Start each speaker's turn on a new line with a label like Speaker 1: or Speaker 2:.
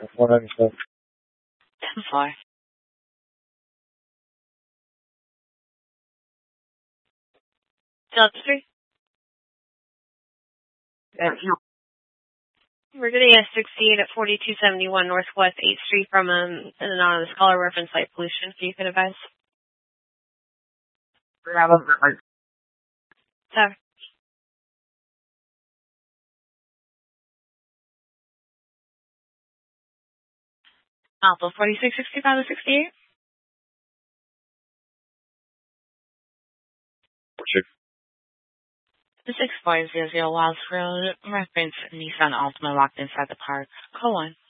Speaker 1: 197.
Speaker 2: 10-4. Delta 3. We're getting a 68 at 4271 Northwest 8th Street from an anonymous caller reference light pollution. So you can advise. Sorry. Alpha 4665 to 68. 6500 Wilds Road, reference Nissan Altima locked inside the park. Call 1.